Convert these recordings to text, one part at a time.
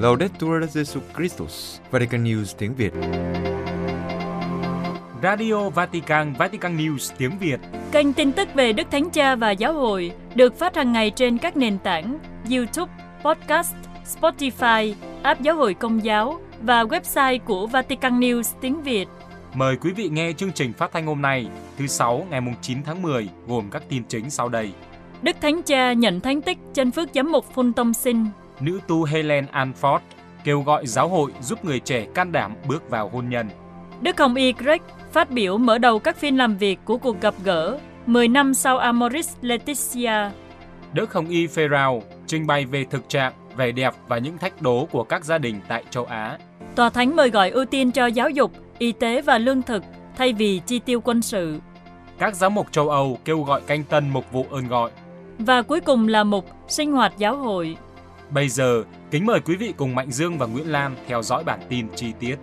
Laudetur Jesus Christus, Vatican News tiếng Việt. Radio Vatican, Vatican News tiếng Việt. Kênh tin tức về Đức Thánh Cha và Giáo hội được phát hàng ngày trên các nền tảng YouTube, Podcast, Spotify, app Giáo hội Công giáo và website của Vatican News tiếng Việt. Mời quý vị nghe chương trình phát thanh hôm nay, thứ Sáu ngày 9 tháng 10, gồm các tin chính sau đây. Đức Thánh Cha nhận thánh tích chân phước giám mục Phun Tông Sinh. Nữ tu Helen Anford kêu gọi giáo hội giúp người trẻ can đảm bước vào hôn nhân. Đức Hồng Y Greg phát biểu mở đầu các phiên làm việc của cuộc gặp gỡ 10 năm sau Amoris Laetitia. Đức Hồng Y Ferrao trình bày về thực trạng, vẻ đẹp và những thách đố của các gia đình tại châu Á. Tòa Thánh mời gọi ưu tiên cho giáo dục, y tế và lương thực thay vì chi tiêu quân sự. Các giám mục châu Âu kêu gọi canh tân mục vụ ơn gọi. Và cuối cùng là mục sinh hoạt giáo hội. Bây giờ, kính mời quý vị cùng Mạnh Dương và Nguyễn Lan theo dõi bản tin chi tiết.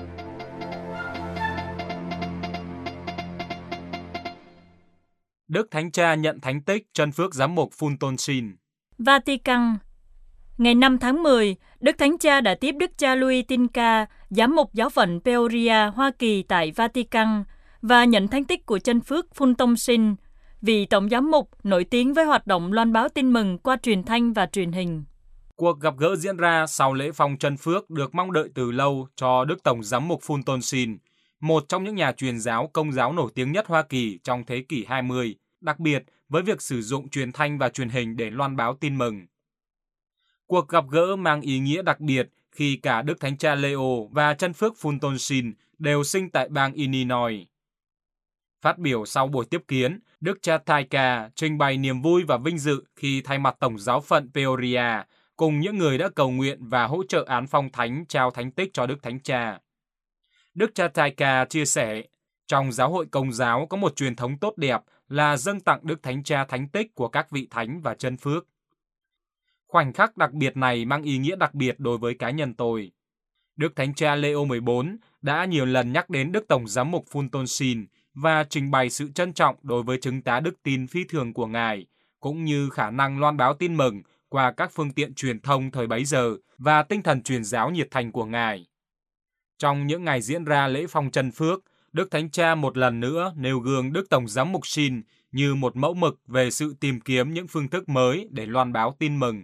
Đức Thánh Cha nhận thánh tích chân phước giám mục Phun Tôn Sinh. Vatican. Ngày 5 tháng 10, Đức Thánh Cha đã tiếp Đức cha Louis Tinca, giám mục giáo phận Peoria, Hoa Kỳ tại Vatican và nhận thánh tích của chân phước Phun Tông Sinh, vị tổng giám mục nổi tiếng với hoạt động loan báo tin mừng qua truyền thanh và truyền hình. Cuộc gặp gỡ diễn ra sau lễ phong chân phước được mong đợi từ lâu cho Đức Tổng giám mục Phun Tôn Sinh, một trong những nhà truyền giáo công giáo nổi tiếng nhất Hoa Kỳ trong thế kỷ 20, đặc biệt với việc sử dụng truyền thanh và truyền hình để loan báo tin mừng. Cuộc gặp gỡ mang ý nghĩa đặc biệt khi cả Đức Thánh Cha Leo và chân phước Phun Tôn Sinh đều sinh tại bang Illinois. Phát biểu sau buổi tiếp kiến, Đức cha Taika trình bày niềm vui và vinh dự khi thay mặt Tổng giáo phận Peoria cùng những người đã cầu nguyện và hỗ trợ án phong thánh trao thánh tích cho Đức Thánh Cha. Đức cha Taika chia sẻ, trong giáo hội Công giáo có một truyền thống tốt đẹp là dâng tặng Đức Thánh Cha thánh tích của các vị thánh và chân phước. Khoảnh khắc đặc biệt này mang ý nghĩa đặc biệt đối với cá nhân tôi. Đức Thánh Cha Leo XIV đã nhiều lần nhắc đến Đức Tổng giám mục Phun Tôn Sinh và trình bày sự trân trọng đối với chứng tá đức tin phi thường của Ngài, cũng như khả năng loan báo tin mừng qua các phương tiện truyền thông thời bấy giờ và tinh thần truyền giáo nhiệt thành của Ngài. Trong những ngày diễn ra lễ phong chân phước, Đức Thánh Cha một lần nữa nêu gương Đức Tổng giám mục Sinh như một mẫu mực về sự tìm kiếm những phương thức mới để loan báo tin mừng.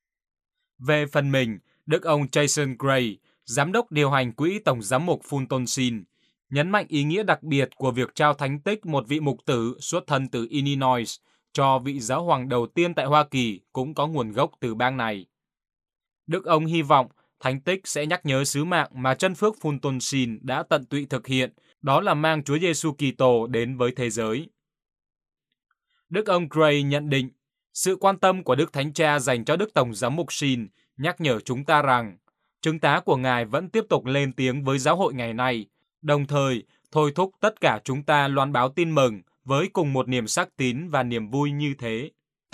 Về phần mình, Đức ông Jason Gray, giám đốc điều hành quỹ Tổng giám mục Phun Tôn Sinh, nhấn mạnh ý nghĩa đặc biệt của việc trao thánh tích một vị mục tử xuất thân từ Illinois cho vị giáo hoàng đầu tiên tại Hoa Kỳ cũng có nguồn gốc từ bang này. Đức ông hy vọng thánh tích sẽ nhắc nhớ sứ mạng mà chân phước Phun Tôn Sinh đã tận tụy thực hiện, đó là mang Chúa Giêsu Kitô đến với thế giới. Đức ông Gray nhận định, sự quan tâm của Đức Thánh Cha dành cho Đức Tổng giám mục Sinh nhắc nhở chúng ta rằng chứng tá của Ngài vẫn tiếp tục lên tiếng với giáo hội ngày nay, đồng thời thôi thúc tất cả chúng ta loan báo tin mừng với cùng một niềm xác tín và niềm vui như thế.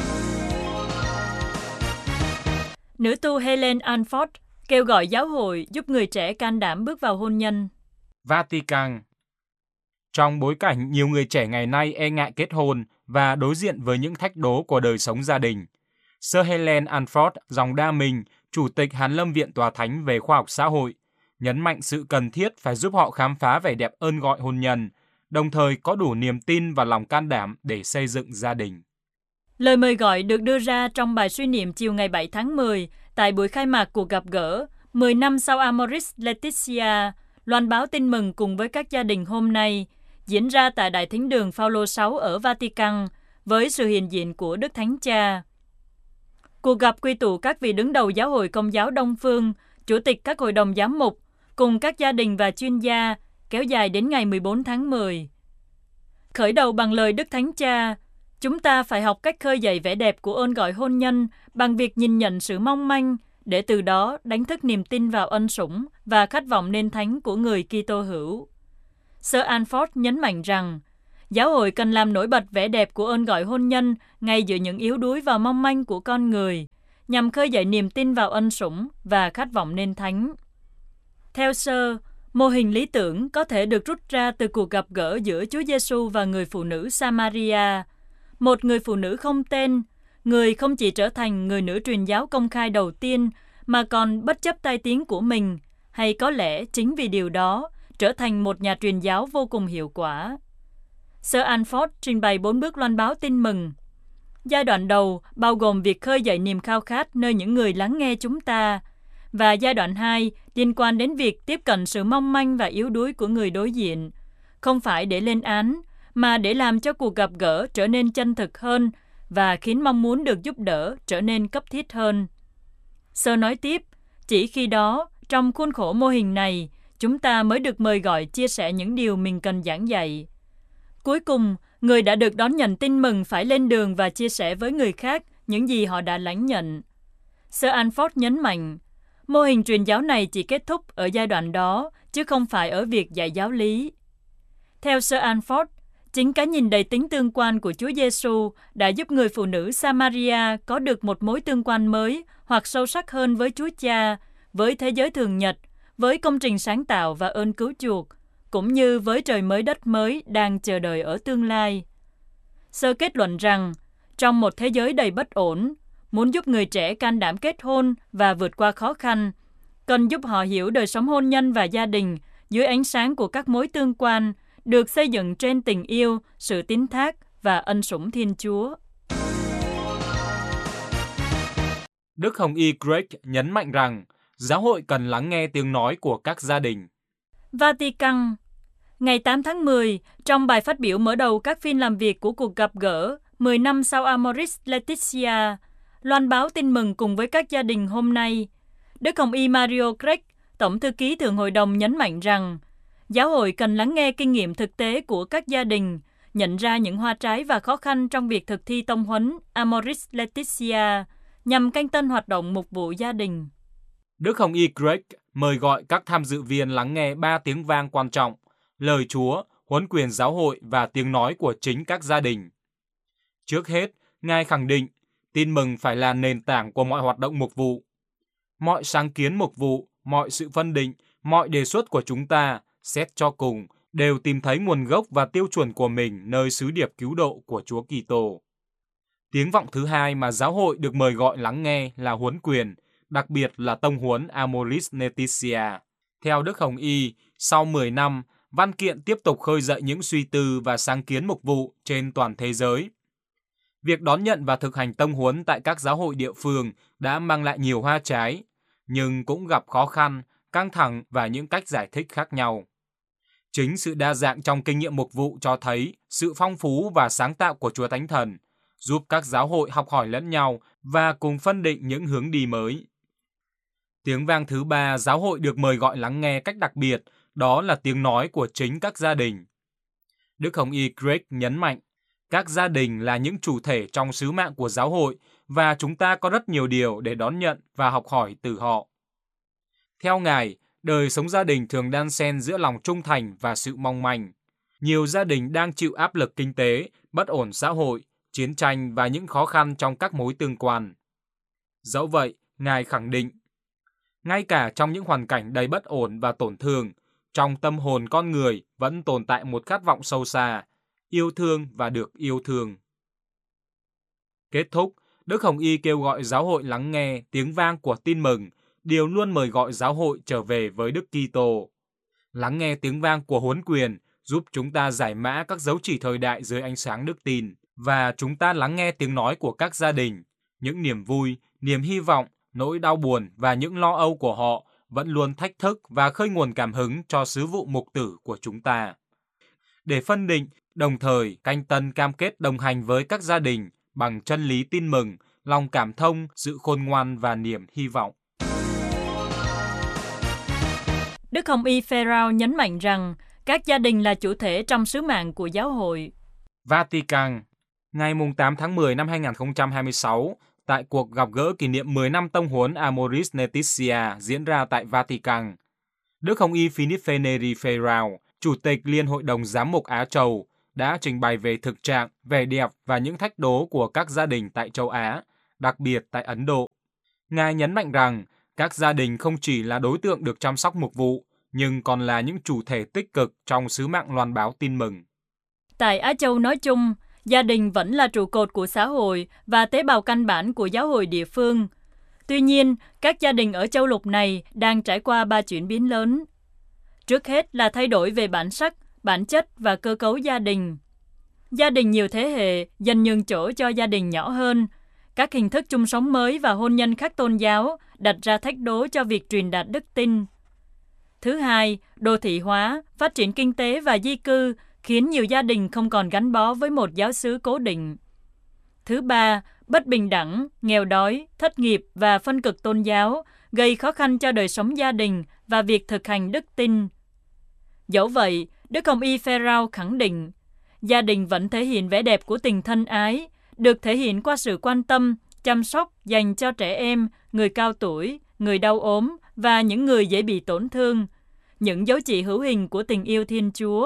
Nữ tu Helen Anford kêu gọi giáo hội giúp người trẻ can đảm bước vào hôn nhân. Vatican. Trong bối cảnh nhiều người trẻ ngày nay e ngại kết hôn và đối diện với những thách đố của đời sống gia đình, Sir Helen Anford, dòng đa minh, Chủ tịch Hàn Lâm Viện Tòa Thánh về Khoa học Xã hội, nhấn mạnh sự cần thiết phải giúp họ khám phá vẻ đẹp ơn gọi hôn nhân, đồng thời có đủ niềm tin và lòng can đảm để xây dựng gia đình. Lời mời gọi được đưa ra trong bài suy niệm chiều ngày 7 tháng 10 tại buổi khai mạc cuộc gặp gỡ 10 năm sau Amoris Laetitia, loan báo tin mừng cùng với các gia đình hôm nay, diễn ra tại Đại Thính đường Phaolô 6 ở Vatican với sự hiện diện của Đức Thánh Cha. Cuộc gặp quy tụ các vị đứng đầu giáo hội Công giáo Đông Phương, chủ tịch các hội đồng giám mục, cùng các gia đình và chuyên gia, kéo dài đến ngày 14 tháng 10. Khởi đầu bằng lời Đức Thánh Cha, chúng ta phải học cách khơi dậy vẻ đẹp của ơn gọi hôn nhân bằng việc nhìn nhận sự mong manh, để từ đó đánh thức niềm tin vào ân sủng và khát vọng nên thánh của người Kitô hữu. Sir Anford nhấn mạnh rằng, giáo hội cần làm nổi bật vẻ đẹp của ơn gọi hôn nhân ngay giữa những yếu đuối và mong manh của con người, nhằm khơi dậy niềm tin vào ân sủng và khát vọng nên thánh. Theo Sir, mô hình lý tưởng có thể được rút ra từ cuộc gặp gỡ giữa Chúa Giêsu và người phụ nữ Samaria, một người phụ nữ không tên, người không chỉ trở thành người nữ truyền giáo công khai đầu tiên, mà còn bất chấp tai tiếng của mình, hay có lẽ chính vì điều đó trở thành một nhà truyền giáo vô cùng hiệu quả. Sir Alford trình bày 4 bước loan báo tin mừng. Giai đoạn đầu bao gồm việc khơi dậy niềm khao khát nơi những người lắng nghe chúng ta, và giai đoạn 2 liên quan đến việc tiếp cận sự mong manh và yếu đuối của người đối diện, không phải để lên án, mà để làm cho cuộc gặp gỡ trở nên chân thực hơn và khiến mong muốn được giúp đỡ trở nên cấp thiết hơn. Sir nói tiếp, chỉ khi đó, trong khuôn khổ mô hình này, chúng ta mới được mời gọi chia sẻ những điều mình cần giảng dạy. Cuối cùng, người đã được đón nhận tin mừng phải lên đường và chia sẻ với người khác những gì họ đã lãnh nhận. Sir Alford nhấn mạnh, mô hình truyền giáo này chỉ kết thúc ở giai đoạn đó, chứ không phải ở việc dạy giáo lý. Theo Sir Alford, chính cái nhìn đầy tính tương quan của Chúa Giêsu đã giúp người phụ nữ Samaria có được một mối tương quan mới hoặc sâu sắc hơn với Chúa Cha, với thế giới thường nhật, với công trình sáng tạo và ơn cứu chuộc, cũng như với trời mới đất mới đang chờ đợi ở tương lai. Sơ kết luận rằng, trong một thế giới đầy bất ổn, muốn giúp người trẻ can đảm kết hôn và vượt qua khó khăn, cần giúp họ hiểu đời sống hôn nhân và gia đình dưới ánh sáng của các mối tương quan được xây dựng trên tình yêu, sự tín thác và ân sủng Thiên Chúa. Đức Hồng Y Greg nhấn mạnh rằng giáo hội cần lắng nghe tiếng nói của các gia đình. Vatican. Ngày 8 tháng 10, trong bài phát biểu mở đầu các phiên làm việc của cuộc gặp gỡ 10 năm sau Amoris Laetitia, loan báo tin mừng cùng với các gia đình hôm nay, Đức Hồng Y Mario Greg, Tổng thư ký Thượng Hội đồng nhấn mạnh rằng giáo hội cần lắng nghe kinh nghiệm thực tế của các gia đình, nhận ra những hoa trái và khó khăn trong việc thực thi tông huấn Amoris Laetitia nhằm canh tân hoạt động mục vụ gia đình. Đức Hồng Y Greg mời gọi các tham dự viên lắng nghe 3 tiếng vang quan trọng: lời Chúa, huấn quyền giáo hội và tiếng nói của chính các gia đình. Trước hết, Ngài khẳng định tin mừng phải là nền tảng của mọi hoạt động mục vụ. Mọi sáng kiến mục vụ, mọi sự phân định, mọi đề xuất của chúng ta, xét cho cùng, đều tìm thấy nguồn gốc và tiêu chuẩn của mình nơi sứ điệp cứu độ của Chúa Kitô. Tiếng vọng thứ hai mà giáo hội được mời gọi lắng nghe là huấn quyền, đặc biệt là tông huấn Amoris Laetitia. Theo Đức Hồng Y, sau 10 năm, văn kiện tiếp tục khơi dậy những suy tư và sáng kiến mục vụ trên toàn thế giới. Việc đón nhận và thực hành tông huấn tại các giáo hội địa phương đã mang lại nhiều hoa trái, nhưng cũng gặp khó khăn, căng thẳng và những cách giải thích khác nhau. Chính sự đa dạng trong kinh nghiệm mục vụ cho thấy sự phong phú và sáng tạo của Chúa Thánh Thần, giúp các giáo hội học hỏi lẫn nhau và cùng phân định những hướng đi mới. Tiếng vang thứ ba giáo hội được mời gọi lắng nghe cách đặc biệt, đó là tiếng nói của chính các gia đình. Đức Hồng Y Greg nhấn mạnh, các gia đình là những chủ thể trong sứ mạng của giáo hội và chúng ta có rất nhiều điều để đón nhận và học hỏi từ họ. Theo Ngài, đời sống gia đình thường đan xen giữa lòng trung thành và sự mong manh. Nhiều gia đình đang chịu áp lực kinh tế, bất ổn xã hội, chiến tranh và những khó khăn trong các mối tương quan. Dẫu vậy, Ngài khẳng định, ngay cả trong những hoàn cảnh đầy bất ổn và tổn thương, trong tâm hồn con người vẫn tồn tại một khát vọng sâu xa, yêu thương và được yêu thương. Kết thúc, Đức Hồng Y kêu gọi giáo hội lắng nghe tiếng vang của tin mừng, điều luôn mời gọi giáo hội trở về với Đức Kitô. Lắng nghe tiếng vang của huấn quyền giúp chúng ta giải mã các dấu chỉ thời đại dưới ánh sáng đức tin, và chúng ta lắng nghe tiếng nói của các gia đình, những niềm vui, niềm hy vọng, nỗi đau buồn và những lo âu của họ vẫn luôn thách thức và khơi nguồn cảm hứng cho sứ vụ mục tử của chúng ta. Để phân định, đồng thời canh tân cam kết đồng hành với các gia đình bằng chân lý tin mừng, lòng cảm thông, sự khôn ngoan và niềm hy vọng. Đức Hồng Y Ferrao nhấn mạnh rằng các gia đình là chủ thể trong sứ mạng của giáo hội. Vatican, ngày 8 tháng 10 năm 2026, tại cuộc gặp gỡ kỷ niệm 10 năm tông huấn Amoris Laetitia diễn ra tại Vatican, Đức Hồng Y Philippe Neri Ferrao, Chủ tịch Liên Hội đồng Giám mục Á Châu, đã trình bày về thực trạng, vẻ đẹp và những thách đố của các gia đình tại châu Á, đặc biệt tại Ấn Độ. Ngài nhấn mạnh rằng các gia đình không chỉ là đối tượng được chăm sóc mục vụ, nhưng còn là những chủ thể tích cực trong sứ mạng loan báo tin mừng. Tại Á Châu nói chung, gia đình vẫn là trụ cột của xã hội và tế bào căn bản của giáo hội địa phương. Tuy nhiên, các gia đình ở châu lục này đang trải qua 3 chuyển biến lớn. Trước hết là thay đổi về bản sắc, bản chất và cơ cấu gia đình. Gia đình nhiều thế hệ dần nhường chỗ cho gia đình nhỏ hơn. Các hình thức chung sống mới và hôn nhân khác tôn giáo đặt ra thách đố cho việc truyền đạt đức tin. Thứ hai, đô thị hóa, phát triển kinh tế và di cư khiến nhiều gia đình không còn gắn bó với một giáo xứ cố định. Thứ ba, bất bình đẳng, nghèo đói, thất nghiệp và phân cực tôn giáo gây khó khăn cho đời sống gia đình và việc thực hành đức tin. Dẫu vậy, Đức Hồng Y Farrell khẳng định, gia đình vẫn thể hiện vẻ đẹp của tình thân ái, được thể hiện qua sự quan tâm, chăm sóc dành cho trẻ em, người cao tuổi, người đau ốm và những người dễ bị tổn thương, những dấu chỉ hữu hình của tình yêu Thiên Chúa.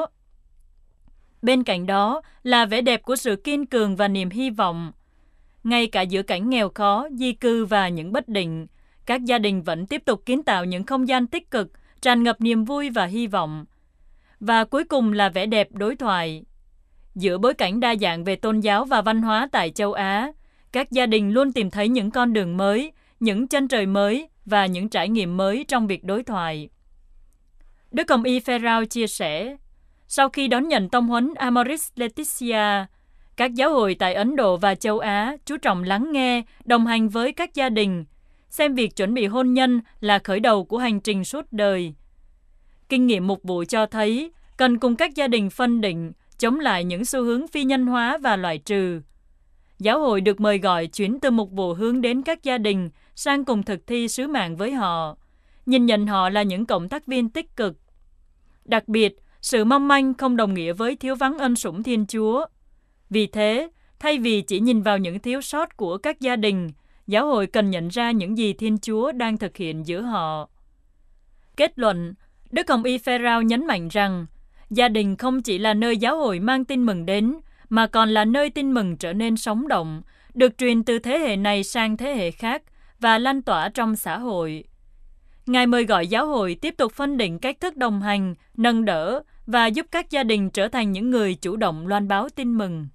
Bên cạnh đó là vẻ đẹp của sự kiên cường và niềm hy vọng. Ngay cả giữa cảnh nghèo khó, di cư và những bất định, các gia đình vẫn tiếp tục kiến tạo những không gian tích cực, tràn ngập niềm vui và hy vọng. Và cuối cùng là vẻ đẹp đối thoại. Giữa bối cảnh đa dạng về tôn giáo và văn hóa tại châu Á, các gia đình luôn tìm thấy những con đường mới, những chân trời mới và những trải nghiệm mới trong việc đối thoại. Đức Hồng Y Farrell chia sẻ, sau khi đón nhận tông huấn Amoris Laetitia, các giáo hội tại Ấn Độ và châu Á chú trọng lắng nghe, đồng hành với các gia đình, xem việc chuẩn bị hôn nhân là khởi đầu của hành trình suốt đời. Kinh nghiệm mục vụ cho thấy cần cùng các gia đình phân định, chống lại những xu hướng phi nhân hóa và loại trừ. Giáo hội được mời gọi chuyển từ mục vụ hướng đến các gia đình sang cùng thực thi sứ mạng với họ, nhìn nhận họ là những cộng tác viên tích cực. Đặc biệt, sự mong manh không đồng nghĩa với thiếu vắng ân sủng Thiên Chúa. Vì thế, thay vì chỉ nhìn vào những thiếu sót của các gia đình, giáo hội cần nhận ra những gì Thiên Chúa đang thực hiện giữa họ. Kết luận, Đức Hồng Y Farrell nhấn mạnh rằng, gia đình không chỉ là nơi giáo hội mang tin mừng đến, mà còn là nơi tin mừng trở nên sống động, được truyền từ thế hệ này sang thế hệ khác và lan tỏa trong xã hội. Ngài mời gọi giáo hội tiếp tục phân định cách thức đồng hành, nâng đỡ và giúp các gia đình trở thành những người chủ động loan báo tin mừng.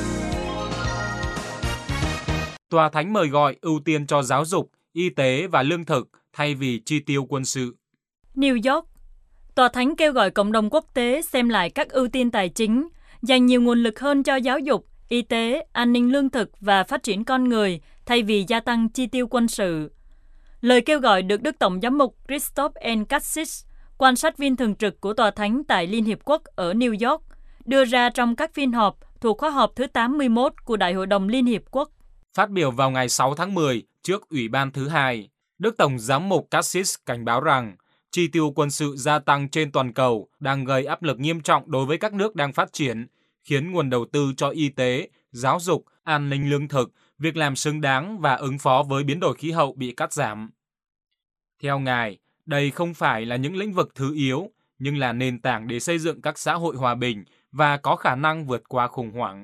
Tòa Thánh mời gọi ưu tiên cho giáo dục, y tế và lương thực thay vì chi tiêu quân sự. New York, Tòa Thánh kêu gọi cộng đồng quốc tế xem lại các ưu tiên tài chính, dành nhiều nguồn lực hơn cho giáo dục, y tế, an ninh lương thực và phát triển con người thay vì gia tăng chi tiêu quân sự. Lời kêu gọi được Đức Tổng giám mục Christoph N. Cassis, quan sát viên thường trực của Tòa Thánh tại Liên Hiệp Quốc ở New York, đưa ra trong các phiên họp thuộc khóa họp thứ 81 của Đại hội đồng Liên Hiệp Quốc. Phát biểu vào ngày 6 tháng 10 trước Ủy ban thứ hai, Đức Tổng giám mục Cassis cảnh báo rằng chi tiêu quân sự gia tăng trên toàn cầu đang gây áp lực nghiêm trọng đối với các nước đang phát triển, khiến nguồn đầu tư cho y tế, giáo dục, an ninh lương thực, việc làm xứng đáng và ứng phó với biến đổi khí hậu bị cắt giảm. Theo Ngài, đây không phải là những lĩnh vực thứ yếu, nhưng là nền tảng để xây dựng các xã hội hòa bình và có khả năng vượt qua khủng hoảng.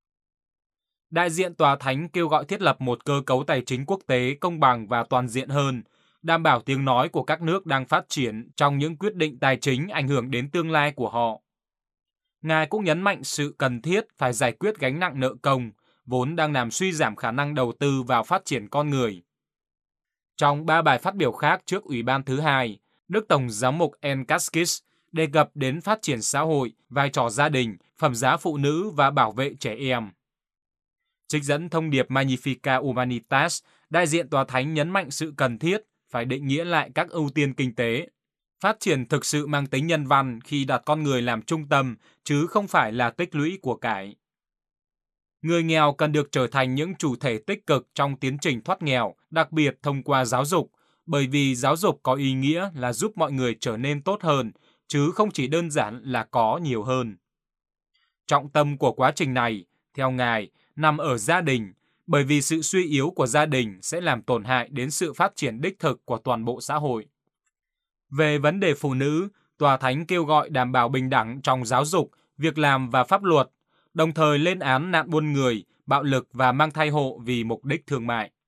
Đại diện Tòa Thánh kêu gọi thiết lập một cơ cấu tài chính quốc tế công bằng và toàn diện hơn, đảm bảo tiếng nói của các nước đang phát triển trong những quyết định tài chính ảnh hưởng đến tương lai của họ. Ngài cũng nhấn mạnh sự cần thiết phải giải quyết gánh nặng nợ công, vốn đang làm suy giảm khả năng đầu tư vào phát triển con người. Trong 3 bài phát biểu khác trước Ủy ban thứ hai, Đức Tổng giám mục N. Cassis đề cập đến phát triển xã hội, vai trò gia đình, phẩm giá phụ nữ và bảo vệ trẻ em. Trích dẫn thông điệp Magnificat Humanitas, đại diện Tòa Thánh nhấn mạnh sự cần thiết phải định nghĩa lại các ưu tiên kinh tế. Phát triển thực sự mang tính nhân văn khi đặt con người làm trung tâm, chứ không phải là tích lũy của cải. Người nghèo cần được trở thành những chủ thể tích cực trong tiến trình thoát nghèo, đặc biệt thông qua giáo dục, bởi vì giáo dục có ý nghĩa là giúp mọi người trở nên tốt hơn, chứ không chỉ đơn giản là có nhiều hơn. Trọng tâm của quá trình này, theo Ngài, nằm ở gia đình, bởi vì sự suy yếu của gia đình sẽ làm tổn hại đến sự phát triển đích thực của toàn bộ xã hội. Về vấn đề phụ nữ, Tòa Thánh kêu gọi đảm bảo bình đẳng trong giáo dục, việc làm và pháp luật, đồng thời lên án nạn buôn người, bạo lực và mang thai hộ vì mục đích thương mại.